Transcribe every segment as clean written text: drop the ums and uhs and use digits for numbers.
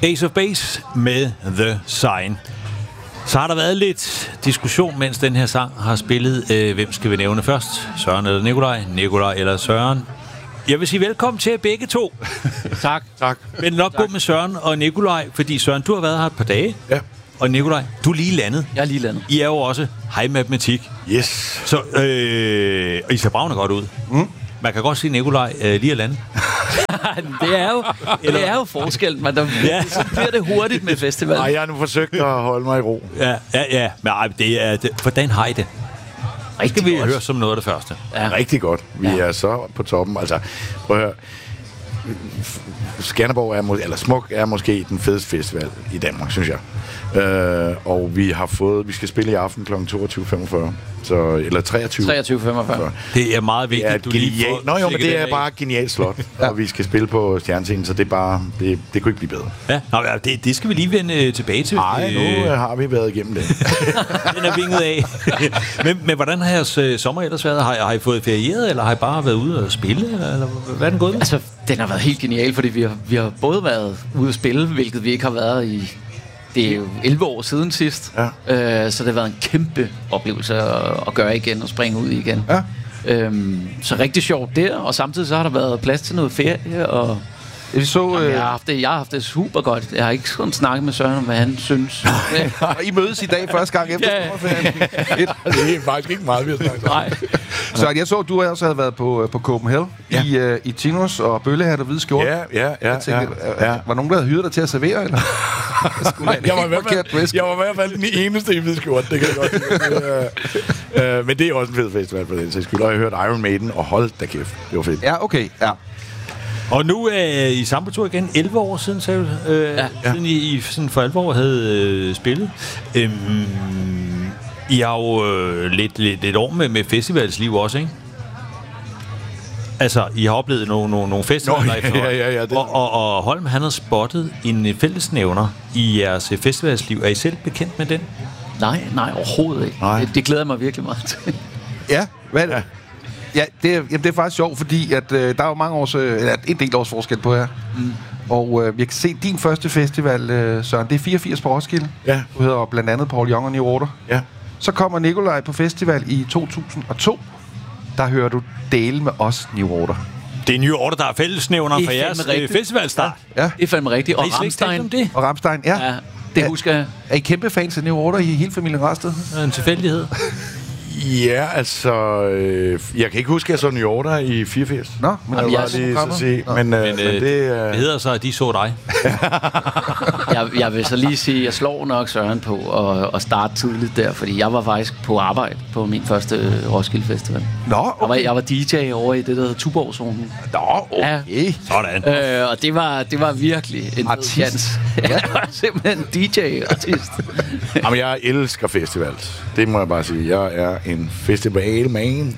Ace of Base med The Sign. Så har der været lidt diskussion, mens den her sang har spillet. Hvem skal vi nævne først? Søren eller Nikolaj? Nikolaj eller Søren? Jeg vil sige velkommen til begge to. Tak. Men nok gå med Søren og Nikolaj, fordi Søren, du har været her et par dage. Ja. Og Nikolaj, du er lige landet. Jeg er lige landet. I er jo også high matematik. Yes. Så I ser bravende godt ud. Man kan godt se Nikolaj lige at lande. det er jo forskellen, men så bliver det hurtigt med festival. Nej, jeg har nu forsøgt at holde mig i ro. Ja. Men hvordan har I det? Rigtig vi godt. høre som noget af det første. Ja. Rigtig godt. Vi er så på toppen. Altså, prøv at høre. Skanderborg er Smuk er måske den fedeste festival i Danmark, synes jeg. Og vi skal spille i aften kl. 22.45. Eller 23.45. Det er meget vigtigt, at du lige får... Nå jo, men det er bare et genialt slot, og vi skal spille på Stjernescenen, så det er bare... Det kunne ikke blive bedre. Ja, det skal vi lige vende tilbage til. Nej, nu har vi været igennem det. Den er vinget af. men hvordan har jeres sommer ellers været? Har I fået ferieret, eller har I bare været ude og spille? Eller hvad er den gået med? Altså, den har været helt genial, fordi vi har både været ude at spille, hvilket vi ikke har været i... Det er jo 11 år siden sidst, så det har været en kæmpe oplevelse at gøre igen og springe ud igen. Ja. Så rigtig sjovt der, og samtidig så har der været plads til noget ferie, og jeg har haft det super godt. Jeg har ikke sådan snakket med Søren om, hvad han synes. Og I mødes i dag første gang efter sommerferien. Det er faktisk ikke meget, vi har snakket om. Nej. Så jeg så, du også havde været på Copenhagen i chinos og bøllehat og hvide skjorte. Ja. Var nogen, der havde hyret dig til at servere, eller? Jeg var i hvert fald den eneste i hvide skjorte, det kan jeg godt sige. Men det er også en fed festival på den sags skyld. Og jeg hørte Iron Maiden, og hold da kæft, det var fedt. Ja, okay, ja. Og nu er I samme på tur igen. 11 år siden, sagde du, siden I sådan for alvor havde spillet. I har jo lidt år med festivalsliv også, ikke? Altså, I har oplevet nogle festivaler Ja. Og Holm, han har spottet en fællesnævner i jeres festivalsliv. Er I selv bekendt med den? Nej, overhovedet ikke. Nej. Det glæder mig virkelig meget til. Ja, hvad er det? Ja, det er faktisk sjovt, fordi at, der er jo mange års, eller en del års forskel på her. Og vi kan se din første festival, Søren, det er 84 på Roskilde. Ja. Du hedder blandt andet Paul Young og New Order. Ja. Så kommer Nikolaj på festival i 2002. Der hører du Dale med os, New Order. Det er New Order, der er fællesnævner for jeres festivalstart. Ja. Det er fandme rigtigt. Og Rammstein. Og Rammstein, ja. Det husker jeg. Er I kæmpe fans af New Order i hele familien Rasted? En tilfældighed. Ja, altså... jeg kan ikke huske, at jeg så New Order i 84. Nå, men jeg var lige så sige. Men det hedder så, at de så dig. Jeg vil så lige sige, at jeg slår nok Søren på at starte tidligt der, fordi jeg var faktisk på arbejde på min første Roskilde Festival. Nå, okay. Jeg var DJ over i det, der hedder Tuborg-zonen. Nå, okay. Ja. Sådan. Og det var virkelig en artist. Jeg var simpelthen DJ-artist. Jamen, jeg elsker festivals. Det må jeg bare sige. Jeg er en festivalman.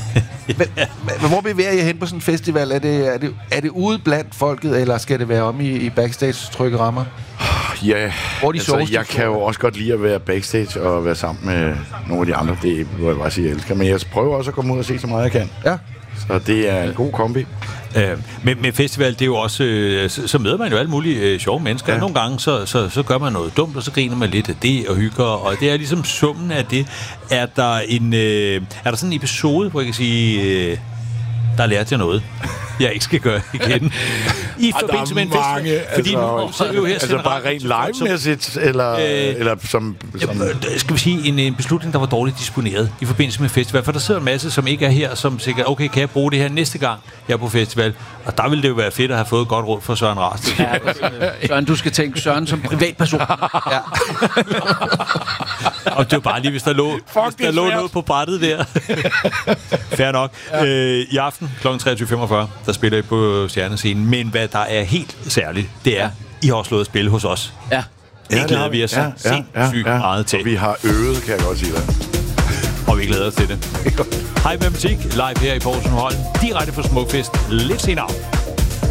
Men hvor bevæger I hen på sådan en festival? Er det ude blandt folket, eller skal det være om i backstage-trygge rammer? Ja, jeg kan jo også godt lide at være backstage og være sammen med nogle af de andre. Det må jeg bare sige, jeg elsker. Men jeg prøver også at komme ud og se så meget jeg kan. Ja. Så det er en god kombi. Med festival, det er jo også... så møder man jo alle mulige sjove mennesker. Ja. Nogle gange, så gør man noget dumt, og så griner man lidt af det og hygger. Og det er ligesom summen af det. Er der sådan en episode, hvor jeg kan sige... der lærte jeg noget, jeg ikke skal gøre igen. I forbindelse med en festival. Fordi nu sidder vi jo her... Altså bare rent live-mæssigt, eller som... Skal vi sige, en beslutning, der var dårligt disponeret i forbindelse med festival. For der sidder en masse, som ikke er her, som sikkert, okay, kan jeg bruge det her næste gang, jeg er på festival? Og der ville det jo være fedt at have fået et godt råd fra Søren Rasted. Ja, Søren, du skal tænke Søren som privatperson. Ja. Og det var bare lige, hvis der lå noget på brættet der. Fair nok. Ja. I aften kl. 23.45, der spiller I på Stjernescenen. Men hvad der er helt særligt, det er, I har også slået at spille hos os. Ja. Det glæder vi os sindssygt meget til. Og vi har øvet, kan jeg godt sige det. Og vi glæder os til det. Hej Matematik, live her i Poulsen Holm, direkte fra Smukfest, lidt senere.